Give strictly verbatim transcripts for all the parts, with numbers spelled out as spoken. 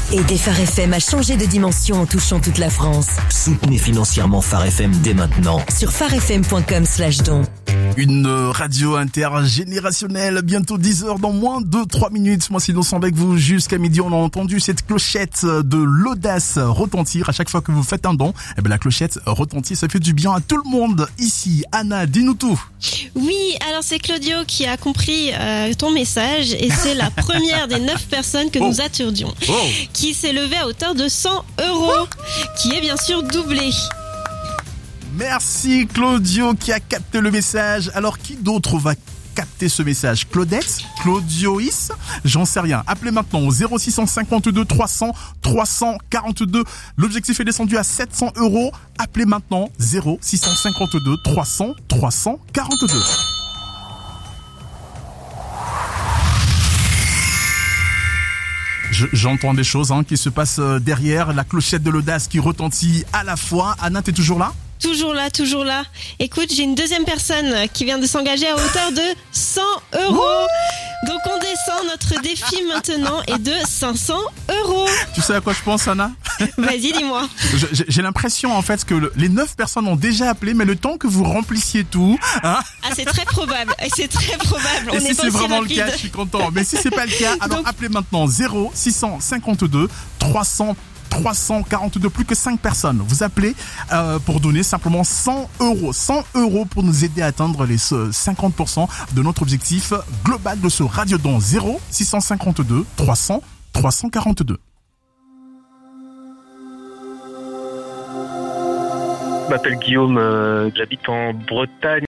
Aidez Phare F M à changer de dimension en touchant toute la France. Soutenez financièrement Phare F M dès maintenant. Sur pharefm point com slash don. Une radio intergénérationnelle, bientôt dix heures dans moins de trois minutes. Moi, sinon, avec vous jusqu'à midi, on a entendu cette clochette de l'audace retentir. À chaque fois que vous faites un don, eh ben, la clochette retentit, ça fait du bien à tout le monde. Ici, Anna, dis-nous tout. Oui, alors c'est Claudio qui a compris euh, ton message et c'est la première des neuf personnes que oh. nous attendions oh. qui s'est levée à hauteur de cent euros, qui est bien sûr doublée. Merci Claudio qui a capté le message. Alors qui d'autre va capter ce message? Claudette? Claudioïs? J'en sais rien. Appelez maintenant au zéro six cent cinquante-deux trois cents trois cent quarante-deux. L'objectif est descendu à sept cents euros. Appelez maintenant zéro six cent cinquante-deux trois cents trois cent quarante-deux. Je, j'entends des choses hein, qui se passent derrière. La clochette de l'audace qui retentit à la fois. Anna, t'es toujours là? Toujours là, toujours là. Écoute, j'ai une deuxième personne qui vient de s'engager à hauteur de cent euros. Donc on descend, notre défi maintenant est de cinq cents euros. Tu sais à quoi je pense, Anna? Vas-y, dis-moi. J'ai, j'ai l'impression en fait que le, les neuf personnes ont déjà appelé, mais le temps que vous remplissiez tout... Hein ah, c'est très probable. C'est très probable. On Et si c'est vraiment rapide. le cas, je suis content. Mais si c'est pas le cas, alors Donc... appelez maintenant zéro six cent cinquante-deux trois cents trois cent quarante-deux, plus que cinq personnes. Vous appelez euh, pour donner simplement cent euros. cent euros pour nous aider à atteindre les cinquante pour cent de notre objectif global de ce radiodon. zéro six cent cinquante-deux trois cents trois cent quarante-deux. Je m'appelle Guillaume, euh, j'habite en Bretagne.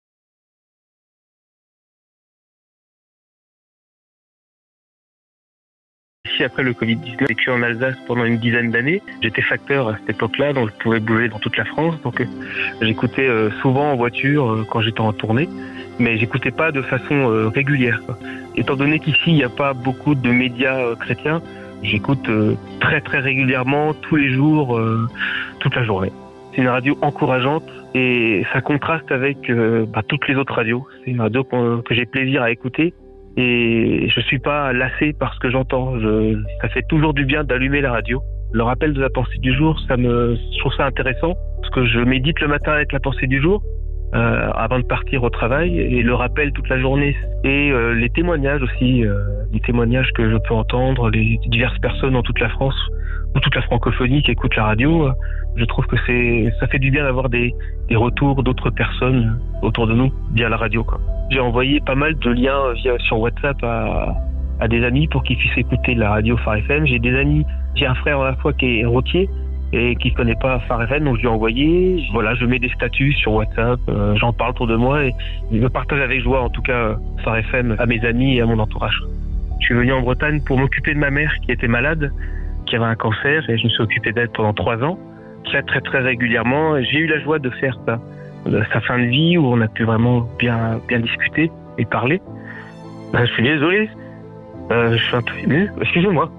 Après le covid dix-neuf, j'ai vécu en Alsace pendant une dizaine d'années. J'étais facteur à cette époque-là, donc je pouvais bouger dans toute la France. Donc euh, j'écoutais euh, souvent en voiture euh, quand j'étais en tournée, mais j'écoutais pas de façon euh, régulière, quoi. Étant donné qu'ici il n'y a pas beaucoup de médias euh, chrétiens, j'écoute euh, très très régulièrement, tous les jours, euh, toute la journée. C'est une radio encourageante et ça contraste avec euh, bah, toutes les autres radios. C'est une radio que, que j'ai plaisir à écouter. Et je suis pas lassé par ce que j'entends. Je, ça fait toujours du bien d'allumer la radio. Le rappel de la pensée du jour, ça me, je trouve ça intéressant parce que je médite le matin avec la pensée du jour euh, avant de partir au travail et le rappel toute la journée et euh, les témoignages aussi, euh, les témoignages que je peux entendre, les diverses personnes dans toute la France ou toute la francophonie qui écoutent la radio. Euh, je trouve que c'est, ça fait du bien d'avoir des, des retours d'autres personnes autour de nous via la radio, quoi. J'ai envoyé pas mal de liens via, sur WhatsApp à, à des amis pour qu'ils puissent écouter la radio Phare F M. J'ai des amis, j'ai un frère à la fois qui est routier et qui ne connaît pas Phare F M, donc je lui ai envoyé. Voilà, je mets des statuts sur WhatsApp, euh, j'en parle autour de moi et je partage avec joie en tout cas Phare F M à mes amis et à mon entourage. Je suis venu en Bretagne pour m'occuper de ma mère qui était malade, qui avait un cancer et je me suis occupé d'elle pendant trois ans, très très très régulièrement. J'ai eu la joie de faire ça. De sa fin de vie où on a pu vraiment bien bien discuter et parler. Ben, je suis désolé, euh, je suis un peu ému, excusez-moi.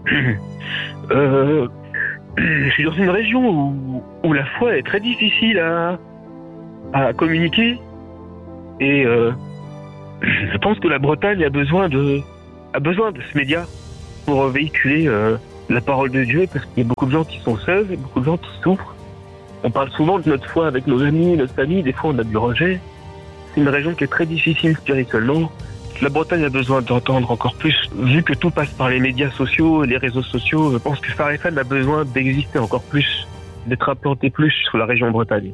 euh, je suis dans une région où, où la foi est très difficile à, à communiquer et euh, je pense que la Bretagne a besoin de a besoin de ce média pour véhiculer euh, la parole de Dieu parce qu'il y a beaucoup de gens qui sont seuls et beaucoup de gens qui souffrent. On parle souvent de notre foi avec nos amis, notre famille, des fois on a du rejet. C'est une région qui est très difficile spirituellement. La Bretagne a besoin d'entendre encore plus. Vu que tout passe par les médias sociaux et les réseaux sociaux, je pense que Phare F M a besoin d'exister encore plus, d'être implanté plus sur la région Bretagne.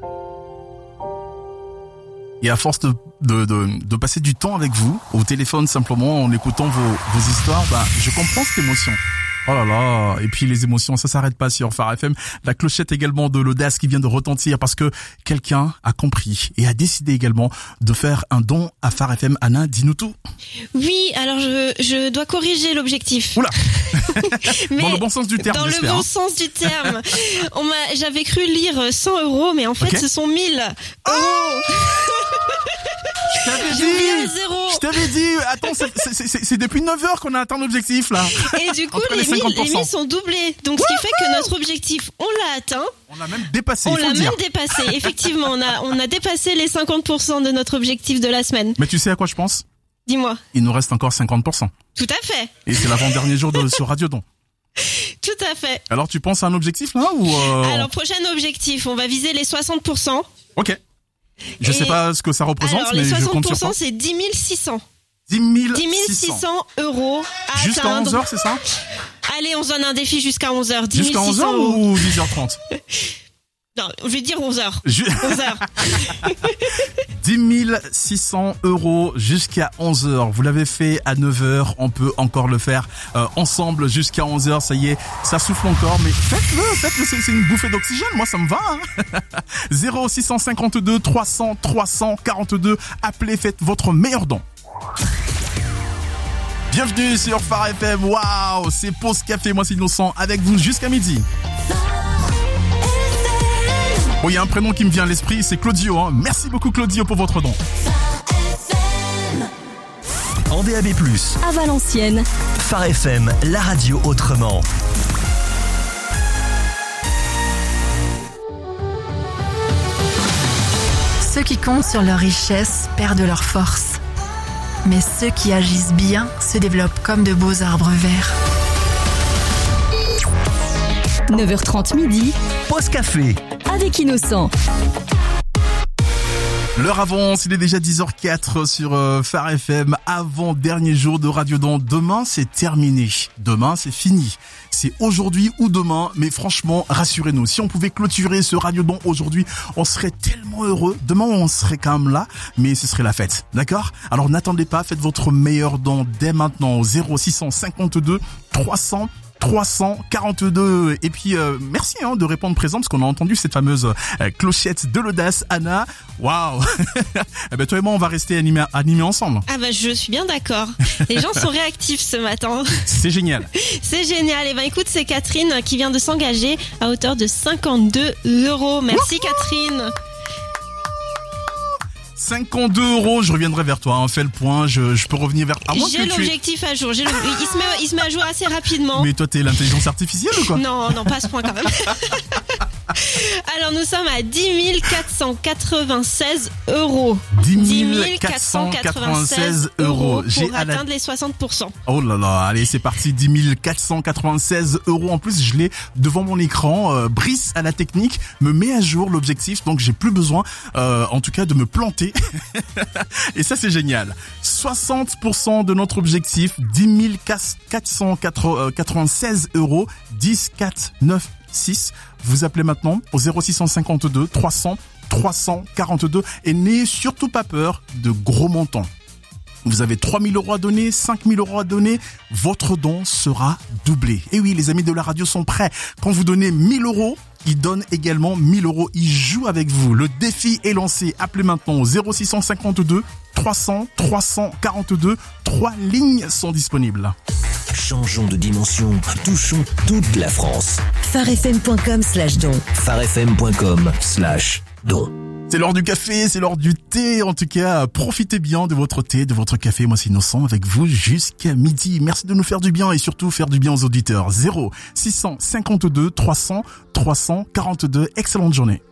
Et à force de, de, de, de passer du temps avec vous, au téléphone simplement, en écoutant vos, vos histoires, bah, je comprends cette émotion. Oh là là, et puis les émotions, ça s'arrête pas sur Phare F M. La clochette également de l'audace qui vient de retentir parce que quelqu'un a compris et a décidé également de faire un don à Phare F M. Anna, dis-nous tout. Oui, alors je, je dois corriger l'objectif. Oula. Mais dans le bon sens du terme, Dans j'espère, le bon hein. sens du terme. On m'a, j'avais cru lire cent euros, mais en fait, okay. ce sont mille euros. Oh Je t'avais J'ai oublié le dit, zéro. je t'avais dit, attends, c'est, c'est, c'est, c'est depuis neuf heures qu'on a atteint l'objectif, là. Et du coup, Entre les les mille, cinquante pour cent. les mille sont doublés. Donc, ce qui fait que notre objectif, on l'a atteint. On l'a même dépassé, On il faut l'a le dire. même dépassé. Effectivement, on a, on a dépassé les cinquante pour cent de notre objectif de la semaine. Mais tu sais à quoi je pense? Dis-moi. Il nous reste encore cinquante pour cent. Tout à fait. Et c'est l'avant-dernier jour de ce radiodon. Tout à fait. Alors, tu penses à un objectif là ou euh... Alors, prochain objectif, on va viser les soixante pour cent. Ok. Je Et... sais pas ce que ça représente, alors, mais les je compte soixante pour sur cent, toi. c'est dix mille six cents. dix mille six cents euros à Jusqu'à atteindre. onze heures, c'est ça? Allez, on se donne un défi jusqu'à onze heures. Jusqu'à onze heures ou dix heures trente? Non, je vais dire onze heures. Je... onze heures. dix mille six cents euros jusqu'à onze heures. Vous l'avez fait à neuf heures, on peut encore le faire euh, ensemble jusqu'à onze heures. Ça y est, ça souffle encore, mais faites-le, faites-le, c'est, c'est une bouffée d'oxygène. Moi, ça me va. Hein. zéro six cent cinquante-deux trois cents trois cent quarante-deux. Appelez, faites votre meilleur don. Bienvenue sur Phare F M. Waouh, c'est Pause Café. Moi, c'est Innocent avec vous jusqu'à midi. Bon, il y a un prénom qui me vient à l'esprit, c'est Claudio. Hein. Merci beaucoup Claudio pour votre don. En D A B plus, À Valenciennes, Phare F M, la radio autrement. Ceux qui comptent sur leur richesse perdent leur force. Mais ceux qui agissent bien se développent comme de beaux arbres verts. neuf heures trente midi, Pause Café. avec Innocent. L'heure avance, il est déjà dix heures quatre sur euh, Phare F M, avant dernier jour de Radio Don. Demain, c'est terminé. Demain, c'est fini. C'est aujourd'hui ou demain, mais franchement, rassurez-nous. Si on pouvait clôturer ce Radio Don aujourd'hui, on serait tellement heureux. Demain, on serait quand même là, mais ce serait la fête. D'accord? Alors n'attendez pas, faites votre meilleur don dès maintenant au zéro six cent cinquante-deux trois cents trois cent quarante-deux. Et puis euh, merci hein, de répondre présent parce qu'on a entendu cette fameuse euh, clochette de l'audace, Anna. Waouh. Eh ben toi et moi on va rester animés animés ensemble. Ah bah je suis bien d'accord. Les gens sont réactifs ce matin. C'est génial. C'est génial. Et ben écoute, c'est Catherine qui vient de s'engager à hauteur de cinquante-deux euros. Merci Catherine. cinquante-deux euros, je reviendrai vers toi. Hein. Fais le point, je, je peux revenir vers. À moins J'ai que tu aies- l'objectif à jour. J'ai le- il, se met, il se met à jour assez rapidement. Mais toi t'es l'intelligence artificielle ou quoi? Non, non, pas à ce point quand même. Alors nous sommes à dix mille quatre cent quatre-vingt-seize euros. dix dix mille mille quatre quatre cent cent quatre-vingt-seize quatre-vingt-seize euros. euros J'ai pour à la- atteindre les soixante pour cent. Oh là là, allez c'est parti, dix mille quatre cent quatre-vingt-seize euros. En plus je l'ai devant mon écran. Euh, Brice à la technique me met à jour l'objectif, donc j'ai plus besoin euh, en tout cas de me planter. Et ça c'est génial. soixante pour cent de notre objectif, dix mille quatre cent quatre-vingt-seize euros, dix quatre neuf six. Vous appelez maintenant au zéro six cent cinquante-deux trois cents trois cent quarante-deux et n'ayez surtout pas peur de gros montants. Vous avez trois mille euros à donner, cinq mille euros à donner, votre don sera doublé. Et oui, les amis de la radio sont prêts. Quand vous donnez mille euros, ils donnent également mille euros. Ils jouent avec vous. Le défi est lancé. Appelez maintenant au zéro six cent cinquante-deux trois cents trois cent quarante-deux. Trois lignes sont disponibles. Changeons de dimension, touchons toute la France. pharefm.com slash don. pharefm.com slash don. C'est l'heure du café, c'est l'heure du thé. En tout cas, profitez bien de votre thé, de votre café. Moi, c'est Innocent avec vous jusqu'à midi. Merci de nous faire du bien et surtout faire du bien aux auditeurs. zéro six cent cinquante-deux trois cents trois cent quarante-deux. Excellente journée.